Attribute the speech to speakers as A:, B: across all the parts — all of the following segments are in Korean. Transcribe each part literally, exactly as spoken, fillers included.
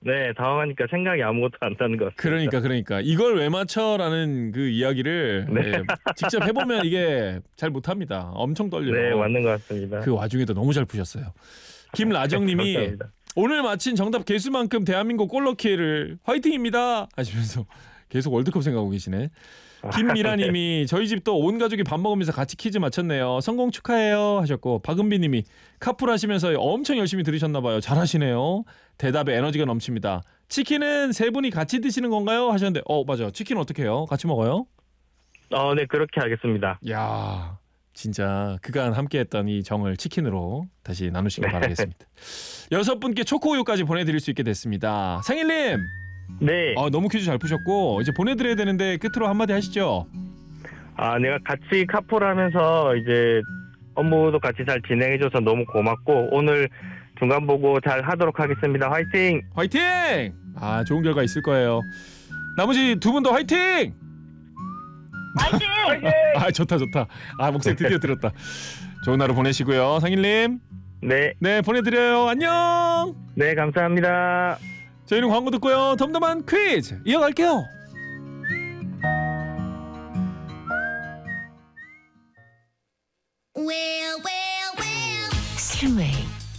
A: 네, 당황하니까 생각이 아무것도 안 나는 것 같습니다.
B: 그러니까 그러니까 이걸 왜 맞춰라는 그 이야기를
A: 네.
B: 예, 직접 해보면 이게 잘 못합니다. 엄청 떨려요.
A: 네, 맞는 것 같습니다.
B: 그 와중에도 너무 잘 푸셨어요. 김라정님이
A: 감사합니다.
B: 오늘 마친 정답 개수만큼 대한민국 골넣기를 화이팅입니다 하시면서 계속 월드컵 생각하고 계시네. 김미라님이 저희 집도 온 가족이 밥 먹으면서 같이 퀴즈 맞췄네요. 성공 축하해요 하셨고, 박은비님이 카풀 하시면서 엄청 열심히 들으셨나 봐요. 잘하시네요. 대답에 에너지가 넘칩니다. 치킨은 세 분이 같이 드시는 건가요? 하셨는데 어 맞아. 치킨 어떻게 해요? 같이 먹어요?
A: 어, 네, 그렇게 하겠습니다.
B: 야 진짜 그간 함께했던 이 정을 치킨으로 다시 나누시길 바라겠습니다. 여섯 분께 초코우유까지 보내드릴 수 있게 됐습니다. 상일님
A: 네.
B: 어, 너무 퀴즈 잘 푸셨고 이제 보내드려야 되는데 끝으로 한마디 하시죠.
A: 아, 내가 같이 카풀하면서 이제 업무도 같이 잘 진행해줘서 너무 고맙고 오늘 중간 보고 잘 하도록 하겠습니다. 화이팅!
B: 화이팅! 아 좋은 결과 있을 거예요. 나머지 두 분도 화이팅!
C: 화이팅!
B: 아 좋다 좋다. 아 목소리 드디어 들었다. 좋은 하루 보내시고요. 상일님.
A: 네,
B: 네 보내드려요. 안녕.
A: 네, 감사합니다.
B: 저희는 광고 듣고요. 덤덤한 퀴즈 이어갈게요.
D: 슬메이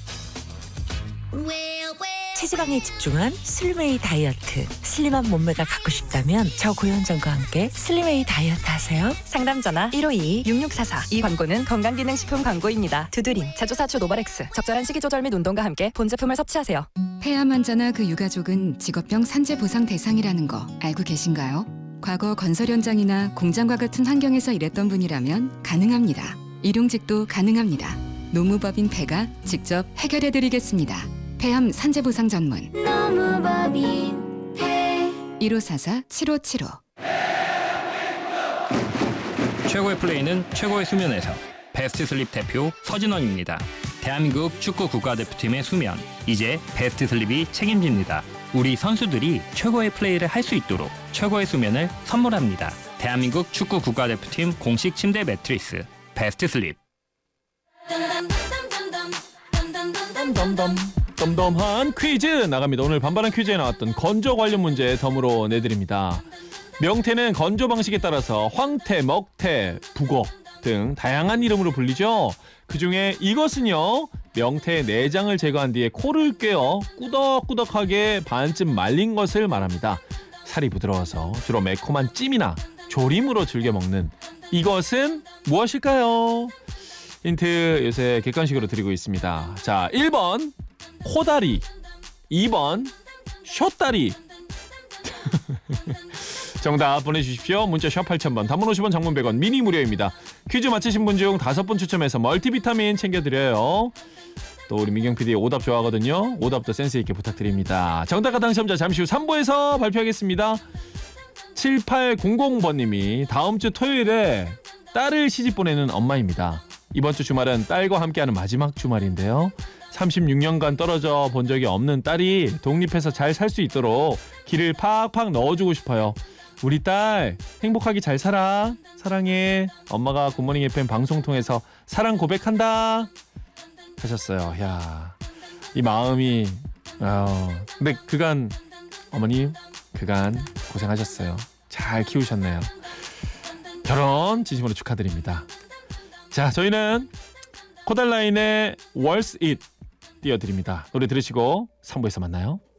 D: 체지방에 집중한 슬메이 다이어트. 슬림한 몸매가 갖고 싶다면 저 고현정과 함께 슬메이 다이어트 하세요.
E: 상담 전화 일오이이 육육사사. 이 광고는 건강기능식품 광고입니다. 두드림, 자조사추 노바렉스. 적절한 식이조절 및 운동과 함께 본 제품을 섭취하세요.
F: 폐암 환자나 그 유가족은 직업병 산재 보상 대상이라는 거 알고 계신가요? 과거 건설 현장이나 공장과 같은 환경에서 일했던 분이라면 가능합니다. 일용직도 가능합니다. 노무법인 폐가 직접 해결해드리겠습니다. 폐암 산재 보상 전문 노무법인 폐 일오사사 칠오칠오.
G: 최고의 플레이는 최고의 수면에서. 베스트 슬립 대표 서진원입니다. 대한민국 축구 국가대표팀의 수면, 이제 베스트 슬립이 책임집니다. 우리 선수들이 최고의 플레이를 할 수 있도록 최고의 수면을 선물합니다. 대한민국 축구 국가대표팀 공식 침대 매트리스 베스트 슬립.
B: 덤덤 덤덤한 퀴즈 나갑니다. 오늘 반반한 퀴즈에 나왔던 건조 관련 문제 덤으로 내드립니다. 명태는 건조 방식에 따라서 황태, 먹태, 북어 등 다양한 이름으로 불리죠. 그중에 이것은요, 명태의 내장을 제거한 뒤에 코를 꿰어 꾸덕꾸덕하게 반쯤 말린 것을 말합니다. 살이 부드러워서 주로 매콤한 찜이나 조림으로 즐겨 먹는 이것은 무엇일까요? 힌트 요새 객관식으로 드리고 있습니다. 자, 일 번 코다리, 이 번 숏다리. 정답 보내주십시오. 문자 샵 팔천 번, 단문 오십 원, 장문 백 원, 미니 무료입니다. 퀴즈 맞히신 분 중 다섯 분 추첨해서 멀티비타민 챙겨드려요. 또 우리 민경 피디 오답 좋아하거든요. 오답도 센스 있게 부탁드립니다. 정답과 당첨자 잠시 후 삼 부에서 발표하겠습니다. 칠팔공공 번님이 다음 주 토요일에 딸을 시집 보내는 엄마입니다. 이번 주 주말은 딸과 함께하는 마지막 주말인데요. 삼십육 년간 떨어져 본 적이 없는 딸이 독립해서 잘 살 수 있도록 길을 팍팍 넣어주고 싶어요. 우리 딸 행복하게 잘 살아. 사랑해. 엄마가 굿모닝 에프엠 방송 통해서 사랑 고백한다 하셨어요. 야, 이 마음이 어, 근데 그간 어머니 그간 고생하셨어요. 잘 키우셨네요. 결혼 진심으로 축하드립니다. 자, 저희는 코달라인의 What's It 띄워드립니다. 노래 들으시고 삼 부에서 만나요.